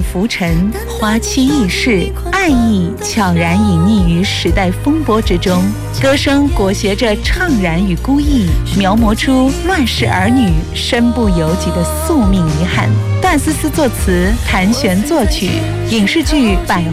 浮沉，花期易逝，爱意悄然隐匿于时代风波之中。歌声裹挟着怅然与孤意，描摹出乱世儿女身不由己的宿命遗憾。段思思作词，谭旋作曲，影视剧百